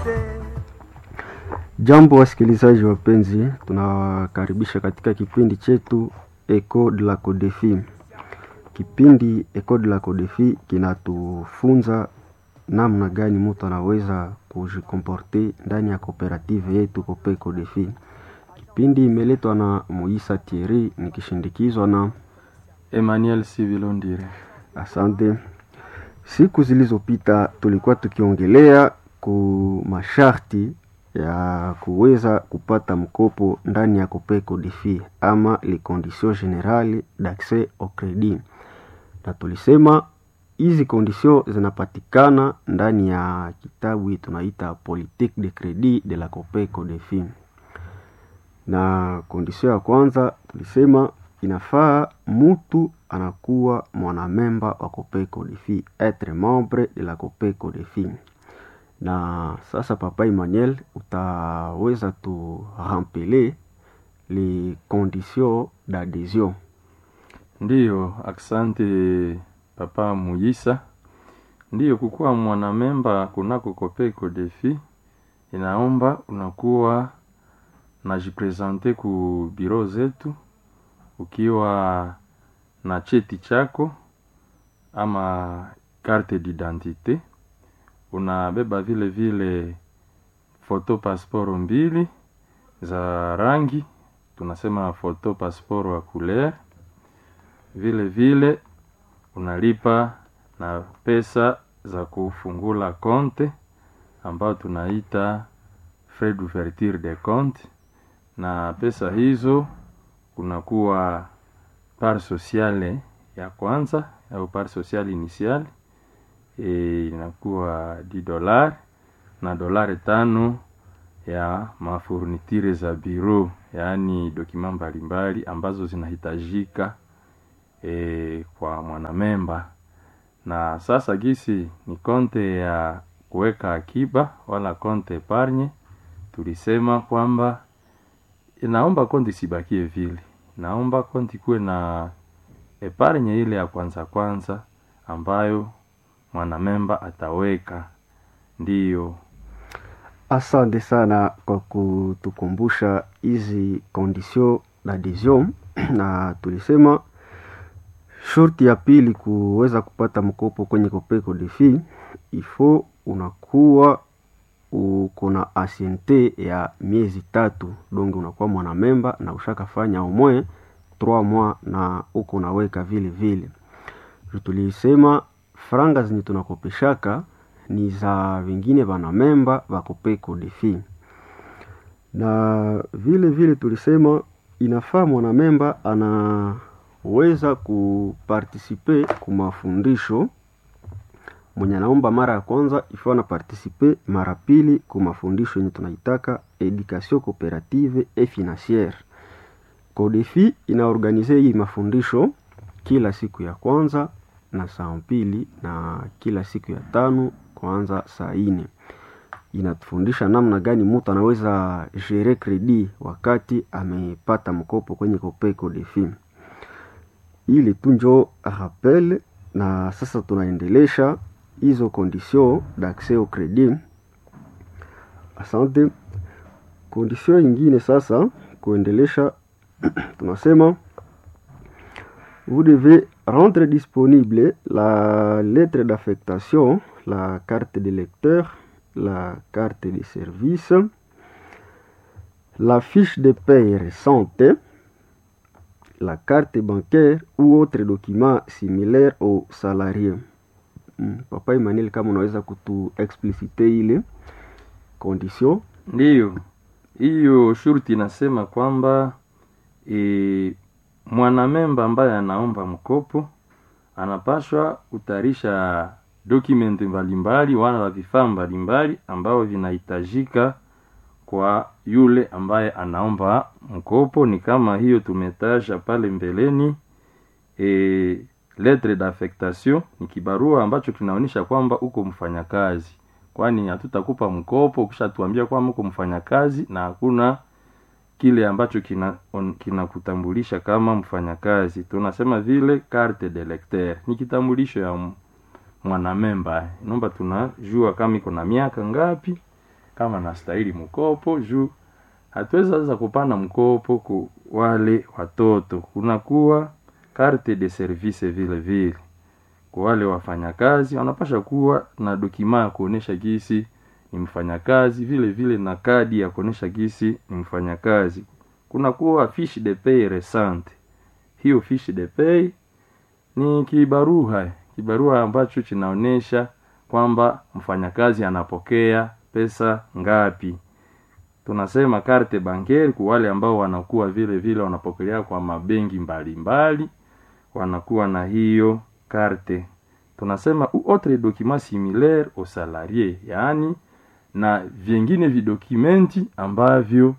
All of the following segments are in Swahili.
Jambo wasikilizaji wapenzi, tunawakaribisha katika kipindi chetu Eco de la Codefi. Kipindi Eco de la Codefi kinatufunza namna gani mtu anaweza kujikomporte ndani ya kooperative yetu Cope Codefi. Kipindi imeletwa na Moisa Thierry nikishindikizwa na Emmanuel Sivilondire. Asante. Siku zilizopita tulikuwa tukiongelea ku masharti ya kuweza kupata mkopo ndani ya Cope Codefi ama les conditions générales d'accès au crédit. Na tulisema hizi conditions zinapatikana ndani ya kitabu tunaita Politique de crédit de la Cope Codefi. Na condition ya kwanza tulisema inafaa mtu anakuwa mwanamemba wa Cope Codefi, être membre de la Cope Codefi. Na sasa Papa Emmanuel utaweza tu rampeler les conditions d'adhésion. Ndiyo, asante Papa Moisa. Ndiyo, kukuwa mwanamemba kunako Cope Codefi inaomba unakuwa najipresente ku biro zetu ukiwa na cheti chako ama carte d'identité. Unabeba vile vile foto pasiporo mbili za rangi, tunasema foto pasiporo wa couleur. Vile vile unalipa na pesa za kufungula konte ambao tunaita frais d'ouverture de compte, na pesa hizo kunakuwa part sociale ya kwanza au part sociale initiale inakuwa $10 na $5 ya mafournitire za biro, yaani dokima mbalimbali ambazo zinahitajika kwa mwanamemba. Na sasa gisi ni konte ya kuweka akiba wala konte epargne, tulisema kwamba inaomba konti sibakie vile, naomba konti kuwe na epargne ile ya kwanza ambayo mwanamemba ataweka. Ndiyo. Asante sana kwa kutukumbusha hizi conditions d'adhesion. Na tulisema shurti ya pili kuweza kupata mkopo kwenye Cope Codefi, ifo unakuwa kuna ancienneté ya miezi 3, donc unakuwa mwanamemba na ushakafanya au moins 3 mois na uko naweka vile vile. Tulisema franga zenye tunakopeshaka ni za vingine wanamemba wa Cope Codefi. Na vile vile tulisema inafaa mwanamemba anaweza kuparticiper kumafundisho. Mwenye anaomba mara ya kwanza ifaa na participer mara pili kumafundisho yenye tunaitaka education coopérative et financière. Codefi inaorganize hii mafundisho kila siku ya kwanza na saa 2 na kila siku ya 5 kuanza saa 4. Inatufundisha namna gani mtu anaweza gérer credit wakati amepata mkopo kwenye Cope Codefi. Ili tunjo rappel, na sasa tunaendelesha hizo conditions d'accès au crédit. Asante. Condition nyingine sasa kuendelesha tunasema vous devez rendre disponible la lettre d'affectation, la carte de lecteur, la carte de service, la fiche de paie récente, la carte bancaire ou autre document similaire au salarié. Papa Emmanuel, kama unaweza kutu explicite ile condition. Ndiyo, hiyo shurti nasema kwamba mwanamemba ambaye anaomba mkopo anapaswa kutarisha dokumenti mbalimbali wala vifaa mbalimbali ambao vinahitajika kwa yule ambaye anaomba mkopo. Ni kama hiyo tumetaja pale mbeleni, lettre d'affectation ni kibarua ambacho kinaonyesha kwamba uko mfanyakazi, kwani hatutakupa mkopo kisha tuambia kwamba uko mfanyakazi na hakuna kile ambacho kinakutambulisha kama mfanyakazi. Tunasema vile carte de lecteur ni kitambulisho ya mwanamemba. Naomba tunajua kama iko na miaka ngapi kama nastahili mkopo, juu hatuweza sasa kupana mkopo kwa wale watoto. Kunakuwa carte de service vile vile kwa wale wafanyakazi, wanapasha kuwa na dokima ya kuonesha gisi ni mfanyakazi, vile vile na kadi ya kuonesha gisi ni mfanyakazi. Kunakuwa fiche de paie récente. Hiyo fiche de paie ni kibarua ambacho kinaonesha kwamba mfanyakazi anapokea pesa ngapi. Tunasema carte bancaire kwa wale ambao wanakuwa vile vile wanapokelea kwa mabenki mbalimbali, wanakuwa na hiyo carte. Tunasema autre document similaire au salarié, yani na vingine vidokumenti ambavyo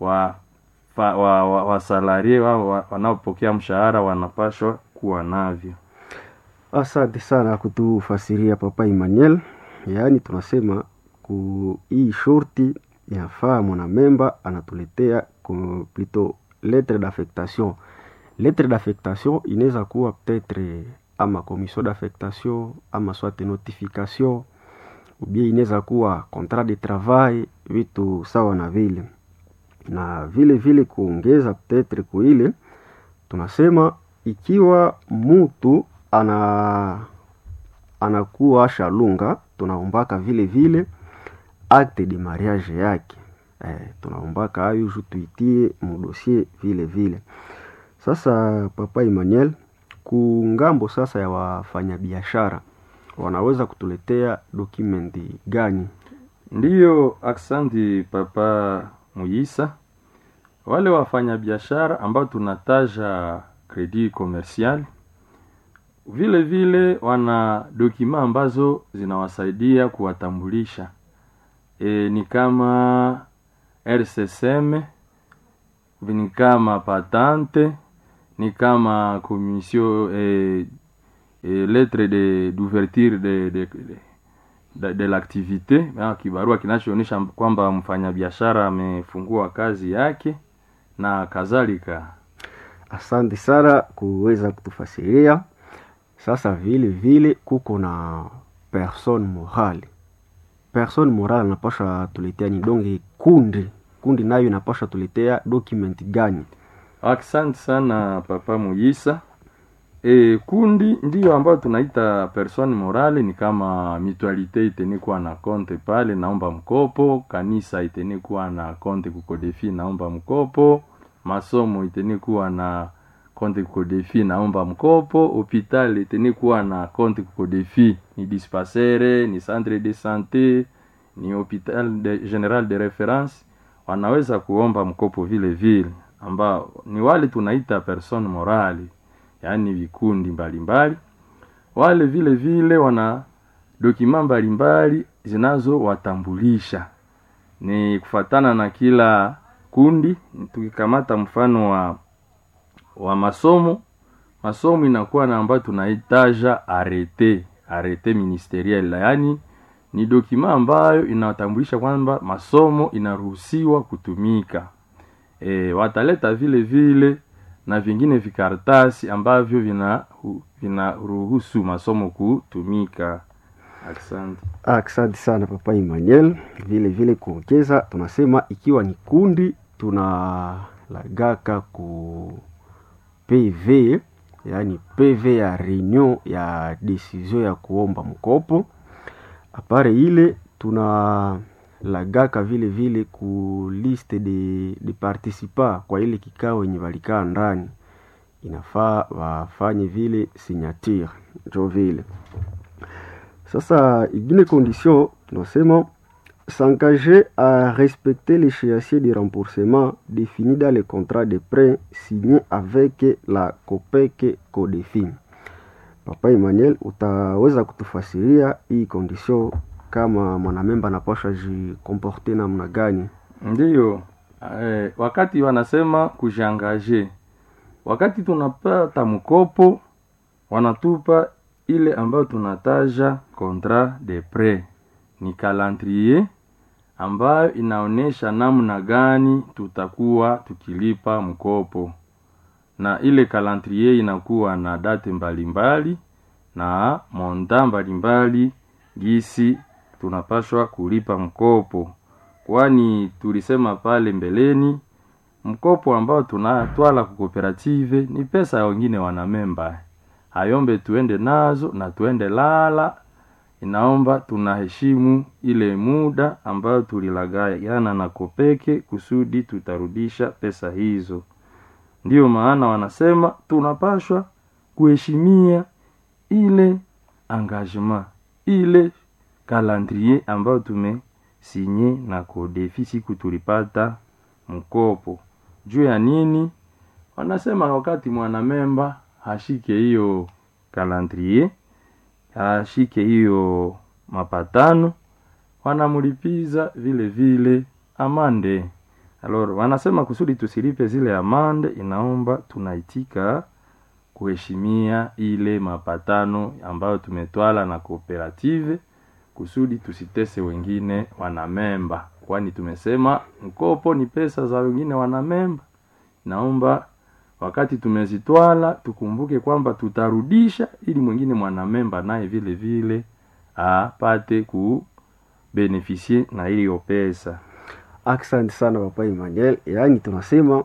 wa salarié wanaopokea mshahara wanapashwa kuwa navyo. Asante sana kutufasiria Papa Emmanuel. Yaani tunasema hii shorti yafaa mwanamemba anatuletea plutôt lettre d'affectation. Lettre d'affectation inaweza kuwa peut-être ama commission d'affectation ama soit notification ou bien inaweza kuwa contrat de travail, vitu sawa na vile. Na vile vile kuongeza peut-être kuile tunasema ikiwa mtu anakuwa shalunga, tunaombaka vile vile acte de mariage yake. Tunaombaka hayo tuitie mdossier vile vile. Sasa Papa Emmanuel, kungambo sasa ya wafanyabiashara wanaweza kutuletea dokumenti gani? Ndiyo, aksanti Papa Muyisa. Wale wafanyabiashara ambao tunataja credit commercial, vile vile wana dokima ambazo zinawasaidia kuwatambulisha. Ni kama RCSM, ni kama patente, ni kama commission lettre d'ouverture de l'activité, kibarua kinachoonyesha kwamba mfanyabiashara amefungua kazi yake na kadhalika. Asante sana kuweza kutufasiria. Sasa vile vile kuko na personne morale. Personne morale anapasha tuletea ni donge kundi nayo inapasha tuletea document gani? Asante sana Papa Muyisa. Kundi ndiyo ambayo tunaita personne morale, ni kama mutualite itenikuwa na konte pale naomba mkopo, kanisa itenikuwa na konte kukodefi naomba mkopo, masomo itenikuwa na konte kukodefi naomba mkopo, hospitali itenikuwa na konte kukodefi, ni dispensaire, ni centre de santé, ni hopital general de référence, wanaweza kuomba mkopo vile vile, ambao ni wale tunaita personne morale, yani vikundi mbalimbali. Wale vile vile wana dokima mbalimbali zinazo watambulisha, ni kufatana na kila kundi. Tukikamata mfano wa masomo inakuwa na ambayo tunaitaja arrêté ministeriel, yani ni dokima ambayo inatambulisha kwamba masomo inaruhusiwa kutumika. Wataleta vile vile na vingine vikaratasi ambavyo vinaruhusu masomo kutumika. Asante sana Papa Emmanuel. Vile vile kuongeza tunasema ikiwa ni kundi tunalagaka ku PV, yani PV ya reunion ya decision ya kuomba mkopo. Apare ile tunalagaka vile vile ku liste de participants kwa ile kikao yenye walikaa ndani, inafaa wafanye vile signature ndio vile. Sasa ingine condition tunasema s'engager à respecter l'échéancier de remboursement défini dans le contrat de prêt signé avec la COPEC CODEFI. Papa Emmanuel, utaweza kutufasiria hii condition kama mwanamemba anapaswa jikomporte namna gani? Ndiyo, wakati wanasema kujiangaje, wakati tunapata mkopo wanatupa ile ambayo tunataja contrat de prêt, ni calendrier ambayo inaonesha namna gani tutakuwa tukilipa mkopo, na ile calendrier inakuwa na date mbalimbali na monta mbalimbali gisi tunapaswa kulipa mkopo. kwani tulisema pale mbeleni mkopo ambao tunatwala kwa kooperative ni pesa ya wengine wanamemba. Hayombe tuende nazo na tuende lala, inaomba tunaheshimu ile muda ambayo tulilagayana na Kopeke kusudi tutarudisha pesa hizo. Ndiyo maana wanasema tunapashwa kuheshimia ile engagement, ile calendrier ambayo tumesinye na Codefi siku tulipata mkopo. Juu ya nini? Wanasema wakati mwanamemba hashike hiyo calendrier, hashike hiyo mapatano, wanamulipiza vile vile amande. Alors wanasema kusudi tusilipe zile amande, inaomba tunaitika kuheshimia ile mapatano ambayo tumetwala na kooperative kusudi tusitese wengine wanamemba, kwani tumesema mkopo ni pesa za wengine wanamemba. Naomba wakati tumezitwala tukumbuke kwamba tutarudisha ili mwingine mwanamemba naye vile vile apate ku beneficie na hiyo pesa. Asante sana Papa Emmanuel. Yaani tunasema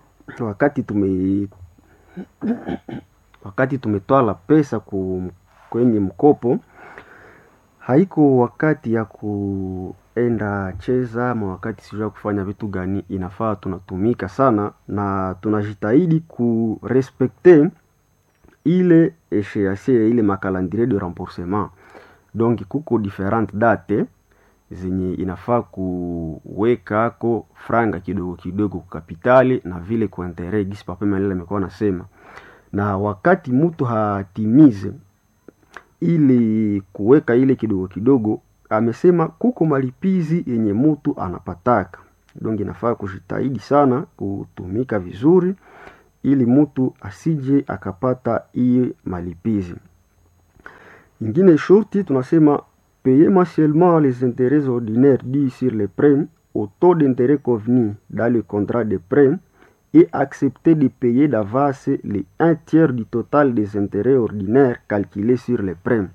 wakati tumetwala pesa kwenye mkopo, haiko wakati ya kuenda cheza ama wakati sijua kufanya vitu gani. Inafaa tunatumika sana na tunajitahidi kurespekte ile échéancier, ile makalendrier de remboursement. Donc kuko different date zenye inafaa kuweka ko franga kidogo kidogo kwa kapitali na vile kwa interet gisi Papa Emmanuel amekuwa nasema. Na wakati mtu hatimize ili kuweka ile kidogo kidogo, amesema kuko malipizi yenye mtu anapataka. Donc inafaa kujitahidi sana kutumika vizuri ili mtu asije akapata hii malipizi. Ingine shorti tunasema payer mensuellement les intérêts ordinaires dus sur les prêts au taux d'intérêt convenu dans le contrat de prêt et accepter de payer d'avance les 1/3 du total des intérêts ordinaires calculés sur les prêts.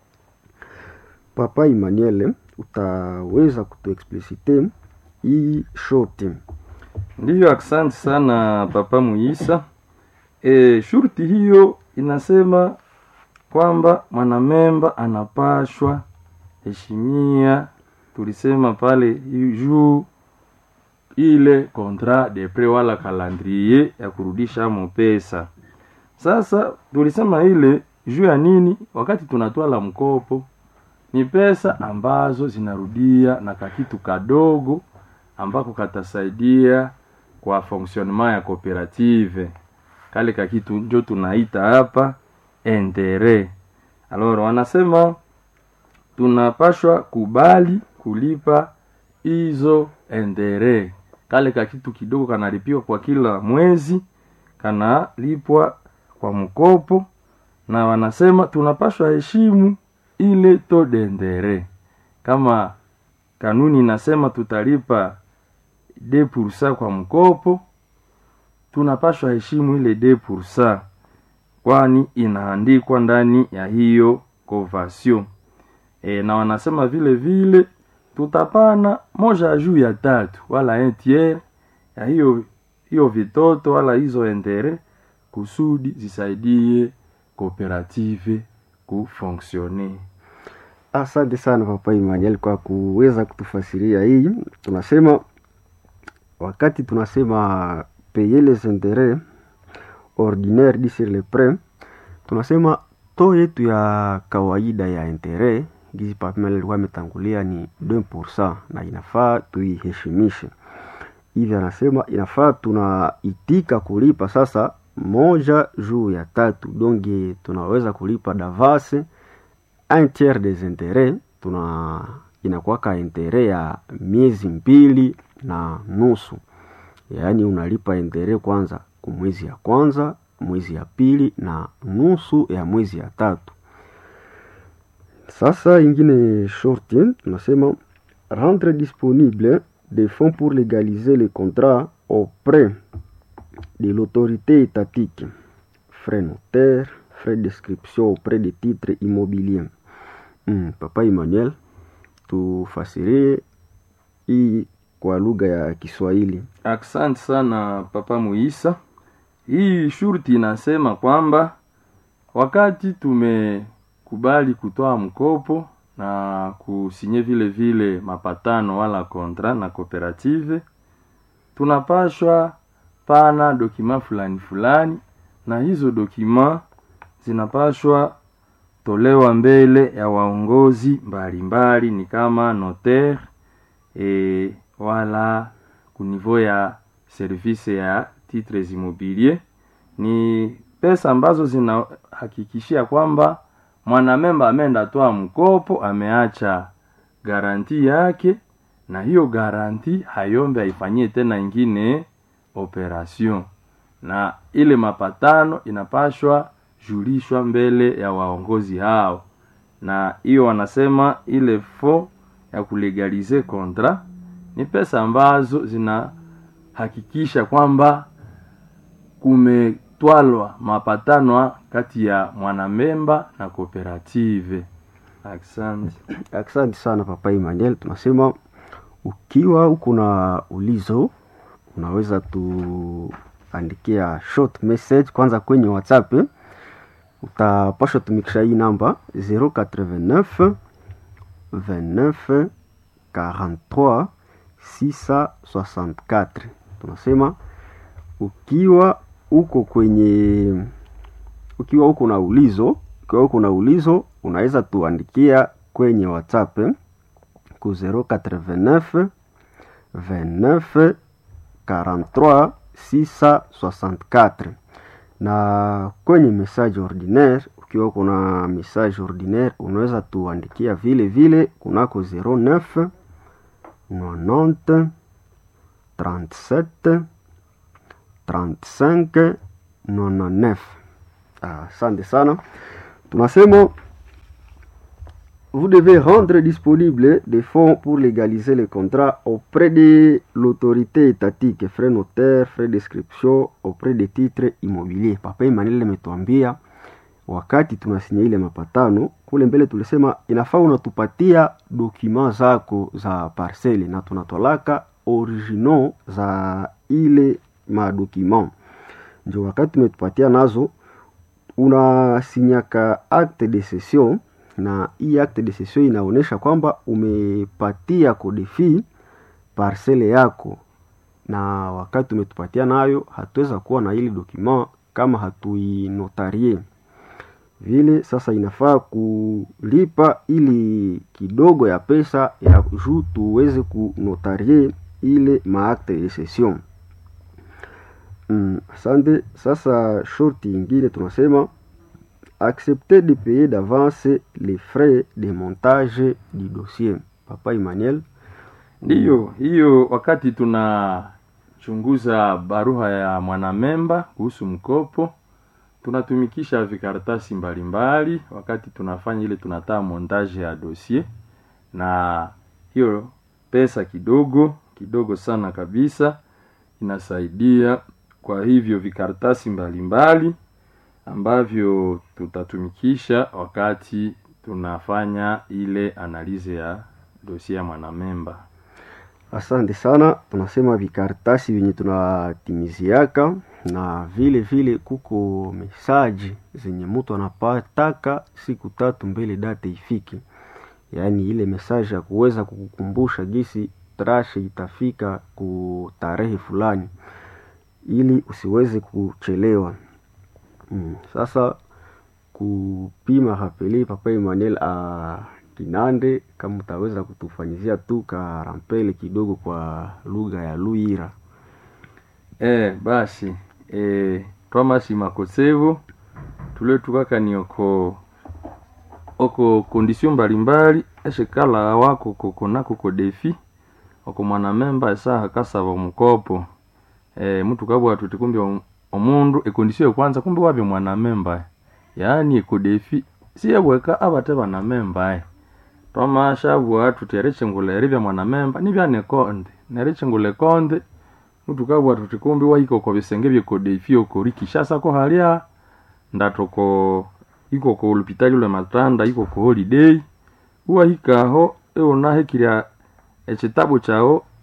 Papa Emmanuel, utaweza kutuexplicite hii shorti? Ndiyo, asante sana Papa Muisa. Shurti hiyo inasema kwamba mwanamemba anapashwa heshimia, tulisema pale juu ile contrat de prêt wala calendrier ya kurudisha pesa. Sasa tulisema ile juu ya nini? Wakati tunatwala mkopo ni pesa ambazo zinarudia na kakitu kadogo ambako katasaidia kwa fonctionnement ya cooperative. Kale kakitu ndio tunaita hapa interet. Alors wanasema tunapashwa kubali kulipa hizo interet. Kale kakitu kidogo kanalipiwa kwa kila mwezi, kanalipwa kwa mkopo, na wanasema tunapashwa heshimu ile taux d'interet. Kama kanuni inasema tutalipa 2% kwa mkopo, tunapashwa heshimu ile 2%, kwani inaandikwa ndani ya hiyo convention. Na wanasema vile vile tutapana moja juu ya tatu wala 1/3 ya hiyo vitoto wala hizo interet kusudi zisaidie cooperative kufonctionner. Asante sana Papa Emmanuel kwa kuweza kutufasiria hii. Tunasema wakati tunasema payer les intérêts ordinaires du sur les prêts, tunasema to yetu ya kawaida ya interet gizi Papa Emmanuel wametangulia ni 2% na inafaa tuiheshimishe. Hivi anasema inafaa tunaitika kulipa sasa moja juu ya tatu. Donc tunaweza kulipa d'avance 1/3 des intérêts, inakuwa ka interet ya miezi 2.5. Yaani unalipa interet kwanza kwa mwezi ya kwanza, mwezi ya pili na nusu ya mwezi ya tatu. Sasa ingine shorti tunasema rendre disponible des fonds pour légaliser les contrats auprès de l'autorité étatique, frais notaires, frais d'inscription auprès des titres immobiliers. Papa Emmanuel, tufasirie hii kwa lugha ya Kiswahili. Asante sana Papa Muisa. Hii shurti inasema kwamba wakati tumekubali kutoa mkopo na kusinye vile vile mapatano wala kontra na kooperative, tunapashwa pana dokima fulani fulani, na hizo dokima zinapashwa tolewa mbele ya waongozi mbalimbali, ni kama notaire wala kunivo ya service ya titres immobilier. Ni pesa ambazo zinahakikishia kwamba mwanamemba ameenda toa mkopo, ameacha garanti yake, na hiyo garanti hayombe haifanyie tena ingine operation, na ile mapatano inapashwa julishwa mbele ya waongozi hao, na hiyo wanasema ile fo ya kulegalize kontra ni pesa ambazo zinahakikisha kwamba kumetwalwa mapatano kati ya mwanamemba na kooperative. Asante sana Papa Emmanuel. Tunasema ukiwa uko na ulizo unaweza tuandikia short message kwanza kwenye WhatsApp. Utapaswa tumikisha hii namba 089 29 43 664. Tunasema ukiwa uko na ulizo unaweza tuandikia kwenye WhatsApp ku 089 29 43 664. Na kwenye message ordinaire, ukiwa kuna message ordinaire unaweza tuandikia vile vile kunako 09 90 37 35 99. Asante sana. Tunasema vous devez rendre disponible des fonds pour légaliser le contrat auprès de l'autorité étatique, frais notaires, frais d'inscription auprès des titres immobiliers. Papa Emmanuel ametuambia wakati tunasinya ile mapatano kule mbele tulisema inafaa unatupatia dokima zako za parcelle na tunatolaka original za ile madokima. Ndio wakati tumetupatia nazo unasinyaka acte de cession, na hii acte de cession inaonesha kwamba umepatia kodefi parcelle yako, na wakati umetupatia nayo hatuweza kuwa na ile dokima kama hatuinotarie vile. Sasa inafaa kulipa ili kidogo ya pesa ya juu tuweze kunotarie ile maakte de cession. Asante. Sasa shorti ingine tunasema accepter de payer d'avance les frais de montage du dossier. Papa Emmanuel, ndiyo hiyo wakati tunachunguza barua ya mwanamemba kuhusu mkopo, tunatumikisha vikaratasi mbalimbali wakati tunafanya ile tunataa montage ya dossier, na hiyo pesa kidogo sana kabisa inasaidia. Kwa hivyo vikaratasi mbalimbali ambavyo tutatumikisha wakati tunafanya ile analize ya dossier ya mwanamemba. asante sana. Tunasema vikaratasi venye tunatimiziaka, na vile vile kuko message zenye mtu anapataka siku 3 mbele date ifiki, yaani ile message ya kuweza kukukumbusha gisi trash itafika ku tarehe fulani ili usiweze kuchelewa. Sasa kupima rapeli Papa Emmanuel Kinande, kama utaweza kutufanyizia tu ka rampele kidogo kwa lugha ya Luira. Basi Thomas Makosevo tule tukaka ni oko condition mbalimbali eshekala wako kokonako ko defi oko mwanamemba esa hakasaba mkopo mtu kabwa tutikumbia omundu condition kwanza kumbe wabe mwanamemba, yaani ko defi siyeweka abate banamemba twamasha bwa tutereche ngule bya mwanamemba nibyane konde nereche ngule konde mtu kabwa tutikumbi wahiko ko bisenge bye ko defi oko rikishasa ko halia ndatoko iko ko hospitali le matanda iko ko holiday uwa hikaho eona hekiria ekitabo chao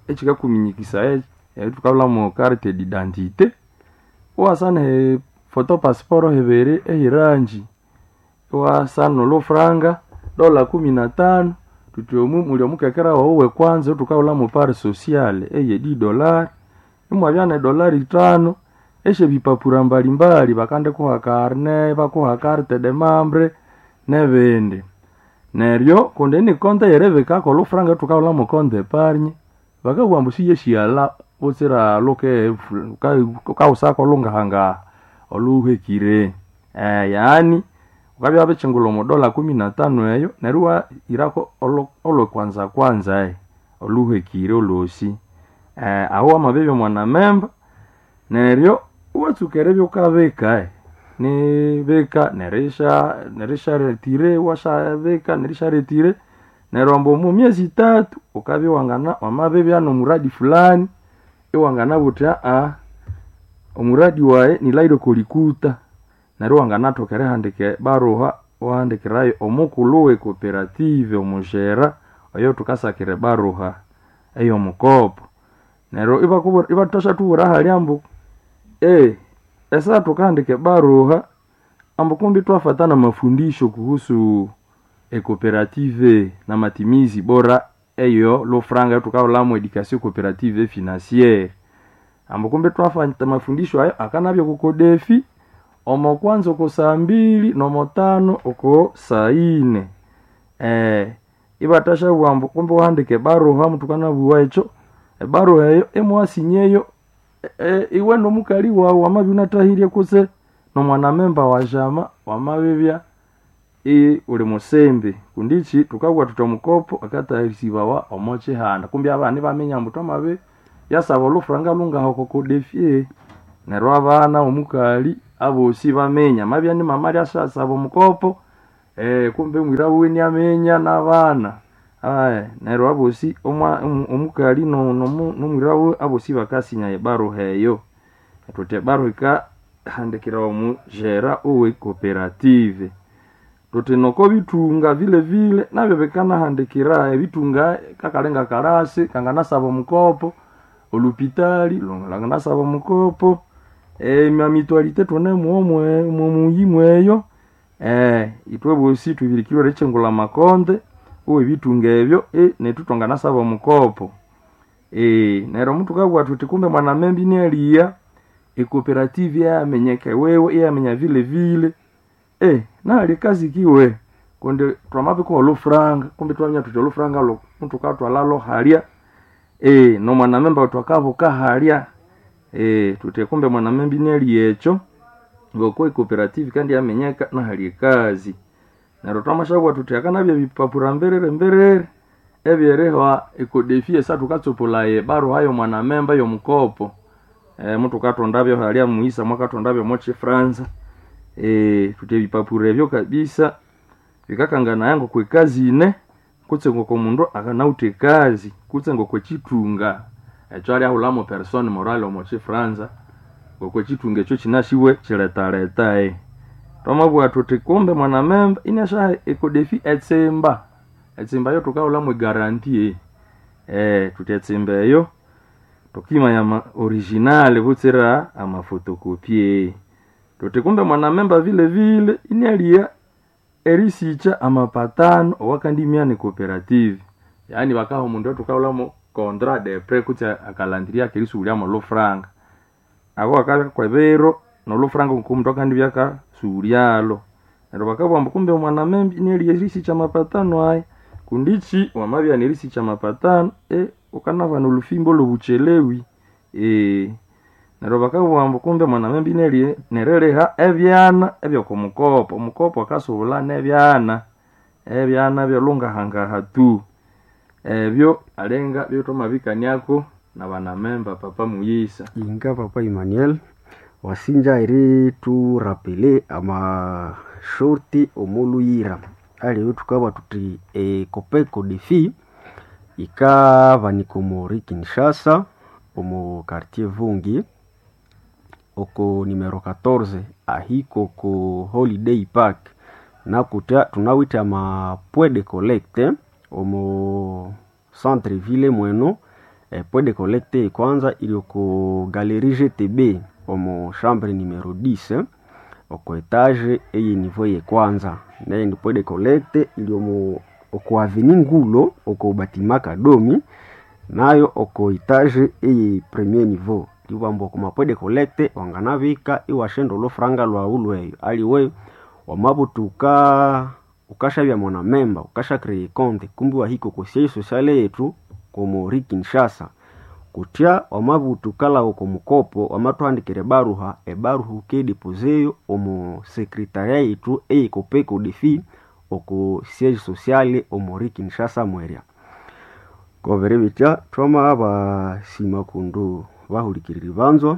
echikakuminyikisa tukabula mu carte d'identité wasana photo passport hebere ehiranji wasana lo franga $15 tutiomu mulio mukekera wowe kwanza tukabula mu pare sociale eye $10 imwabyana $5 eshe bipapura mbalimbali bakande kuha carnet bakuha carte de membre nebende neryo konde ni konte yereveka ko lo franga tukabula mu konte epargne bakagwambusiye shiala otsira loke ka usako lungahanga oluhekire yani ukabya bechengulo mu $15 eyo nerwa irako olo kwanza oluhekire olosi aho amabebe mwana memba neryo uwatsukere byokabeka ni beka nerisha retire washa beka nerisha retire nerombo mu miezi 3 ukabya wangana amabebe ano muradi fulani iwangana buta omuradi wae ni lairo kolikuta neryo wangana tokere handike baruha wahandikirayo omukuluwe cooperative omujera oyo tukasakire baruha eyo mukopo neryo ibatosha tubura haliambu esa tukandike baruha ambukumbi twafatana mafundisho kuhusu cooperative na matimizi bora eyo lo franga tukabula mu education cooperative financière ambukumbi twafanya mafundisho ayo akanabyo kukodefi omo kwanza uko saa 2 nomo 5 uko saa 4 ibatasha wambu kumbe wahandike baruha mutukana buwacho baruha eyo emwasinyeyo iwe no mukali wawe amabinatahirie kuse no mwana memba wa jama wamabebya uli musembe kundichi tukagwa tutamukopo akatahisibawa omoche handa kumbe abana bamenya mbuto mabe yasaba lo franga lunga hoko kodefie nerwa abana omukali abosi bamenya mabya ni mamari asasaba mukopo kumbe mwira weni amenya nabana nerwa abosi omukali no mwira we abosi bakasinya ebaro heyo tote baro ka handikira omu jera owe cooperative tote noko bitunga vile nabyo bekana handikira bitunga kakalenga karasi kangana saba mukopo olupitali longana saba mukopo mamitualite tone muyimweyo itwe bosi tubilikiro recengula makonde owe bitunga ebyo netutongana saba mukopo nero mtu kagwa tutikumbe mwana membi ni aliya cooperative ya menyeke wewe ya menya vile na alikazi kiwe konde twamabe ko lo franga kumbe twanya tutolo franga lo mtu katwa lalo halia no mwana memba twakavo ka halia tutekumbe mwana membi ni aliyecho ngoko cooperative kandi ya menyeka na halia kazi nero twamashawa tutekana bya bipapura mberere ebyerewa ekodefie sa tukatsopola baro hayo mwana memba yo mkopo mtu katondabyo halia muisa mwaka tondabyo moche Franza tutebipapura byo kabisa vikakangana yango kwe kazi ine kutse ngoko mundu akanaute kazi kutse ngoko chitunga echali ahulamo person morale moche Franza ngoko chitunga echo chinashiwe chiletaleta tomabwa tutekombe mwana memba inasha ekodefi etsemba yo tukaula mu garantie tutetsemba yo tokima ya original butsira ama photocopie totekumbe mwana memba vile inalia erisicha amapatano wakandimia ni cooperative yani bakaho mundu tukaula mu contrat de prêt kutsa akalandiria kilisulia mo lo franga abo akaka kwebero no lo franga kumtu akandibya ka sulialo ndo bakabwa kumbe mwana membi inalia erisicha mapatano ai kundichi wamabya nerisicha mapatano ukanava no lufimbo lo buchelewi nero bakabwambo kumbe mwana membi nelie nereleha ebyana ebyo komukopo akasubula nebyana byo lunga hanga hatu ebyo alenga byo tomabikanyako na bana memba papa Muyisa inga papa Emmanuel wasinja iri tu rappeler ama shorti omuluyira ali tukaba tuti kopeko defi ikava nikomori Kinshasa omo quartier Vungi oko numero 14 ahiko ko Holiday Park na kuta tunawita ma point de collecte omo centre ville mweno point de collecte kwanza ili ku galerie GTB omo chambre numero 10 oko etage eye niveau ye kwanza, naye ndi point de collecte ili omo oko avenue Ngulo oko batima Kadomi, nayo oko etage eye premier niveau. Tibambo kuma point de collecte wanganavika iwashendo lo franga lwa ulweyo aliwe wamabutuka ukashabya mwana memba ukasha créer compte kumbi wa hiko kosiye sociale yetu komo Kinshasa kutya wamabutukala uko mukopo wamatwandikire baruha ebaruhu ke deposeyo omo secretariat yetu ekopeko defi oko siège sociale omo Kinshasa mweria kovere bitya twama aba simakundu bahulikirira banzo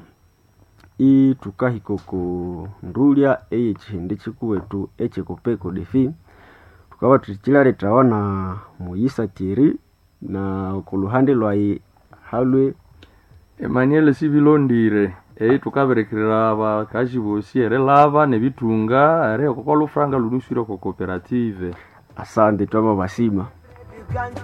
itukahikoko ndulya eye chihindi chikuwetu echekopeko defi tukaba tuchilaretawa na Moisa Thierry na kuluhande lwa halwe Emmanuel Sibilondire tukaberekerera abakaji bosi ere lava nebitunga ere kokolo franga lunusiro ko cooperative. Asante twama basima.